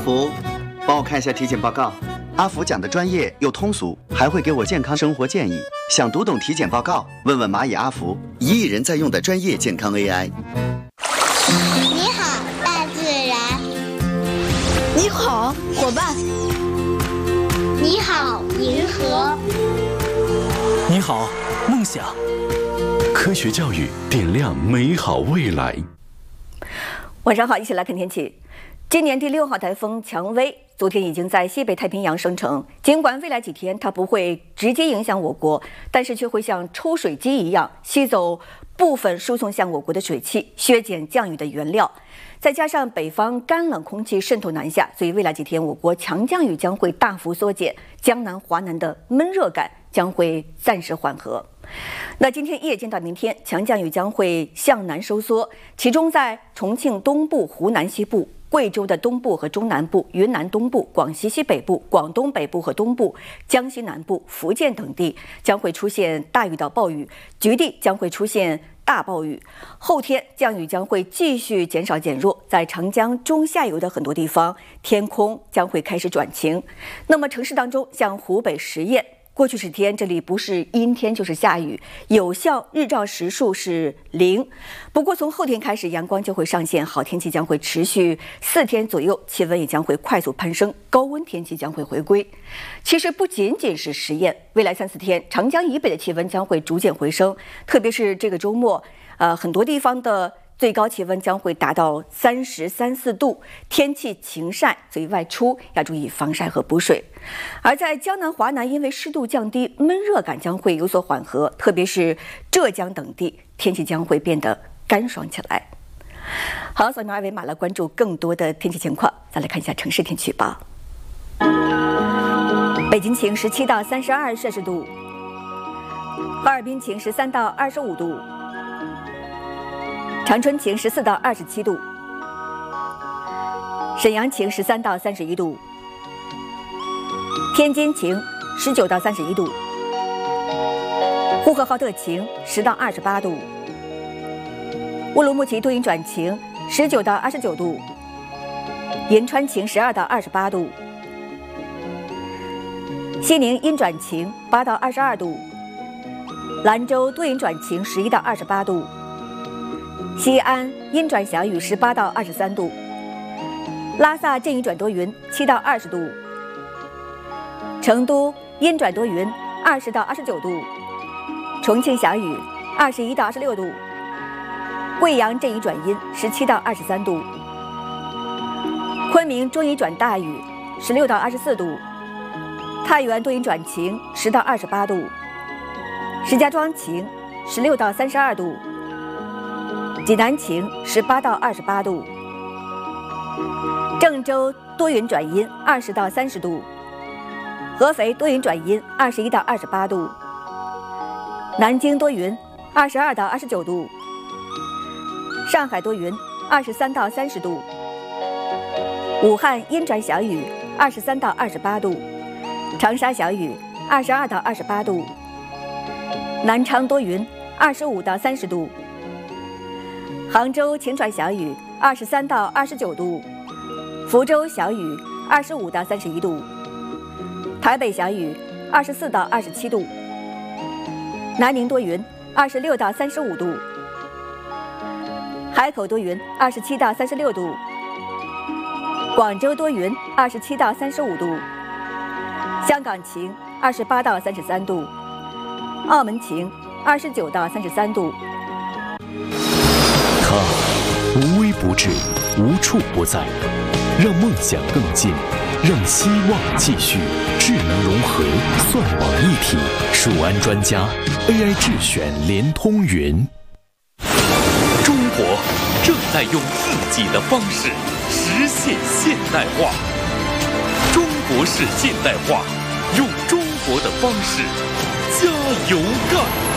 福，帮我看一下体检报告。阿福讲的专业又通俗，还会给我健康生活建议。想读懂体检报告，问问蚂蚁阿福，1亿人在用的专业健康 AI。 你好，大自然。 你好，伙伴。 你好，银河。 你好，梦想。 科学教育点亮美好未来。 晚上好，一起来看天气。今年第6号台风蔷薇昨天已经在西北太平洋生成，尽管未来几天它不会直接影响我国，但是却会像抽水机一样吸走部分输送向我国的水汽，削减降雨的原料。再加上北方干冷空气渗透南下，所以未来几天我国强降雨将会大幅缩减，江南、华南的闷热感将会暂时缓和。那今天夜间到明天，强降雨将会向南收缩，其中在重庆东部、湖南西部、贵州的东部和中南部、云南东部、广西西北部、广东北部和东部、江西南部、福建等地将会出现大雨到暴雨，局地将会出现大暴雨。后天降雨将会继续减少减弱，在长江中下游的很多地方，天空将会开始转晴。那么城市当中，像湖北十堰，过去10天，这里不是阴天就是下雨，有效日照时数是0。不过从后天开始，阳光就会上现，好天气将会持续4天左右，气温也将会快速攀升，高温天气将会回归。其实不仅仅是十堰，未来3、4天，长江以北的气温将会逐渐回升，特别是这个周末，很多地方的最高气温将会达到33、34度，天气晴晒，所以外出要注意防晒和补水。而在江南、华南，因为湿度降低，闷热感将会有所缓和，特别是浙江等地，天气将会变得干爽起来。好，扫描二维码来关注更多的天气情况。再来看一下城市天气预报。北京晴17到32摄氏度，哈尔滨晴13到25度。长春晴14到27度，沈阳晴13到31度，天津晴19到31度，呼和浩特晴10到28度，乌鲁木齐多云转晴19到29度，银川晴12到28度，西宁阴转晴8到22度，兰州多云转晴11到28度。西安阴转小雨18到23度，拉萨阵雨转多云7到20度，成都阴转多云20到29度，重庆小雨21到26度，贵阳阵雨转阴17到23度，昆明中雨转大雨16到24度，太原多云转晴10到28度，石家庄晴16到32度，济南晴18到28度，郑州多云转阴20到30度，合肥多云转阴21到28度，南京多云22到29度，上海多云23到30度，武汉阴转小雨23到28度，长沙小雨22到28度，南昌多云25到30度，杭州晴转小雨23到29度，福州小雨25到31度，台北小雨24到27度，南宁多云26到35度，海口多云27到36度，广州多云27到35度，香港晴28到33度，澳门晴29到33度。 它无微不至，无处不在，让梦想更近，让希望继续。智能融合，算网一体，数安专家 AI 智选联通云。 中国正在用自己的方式实现现代化，中国式现代化，用中国的方式加油干。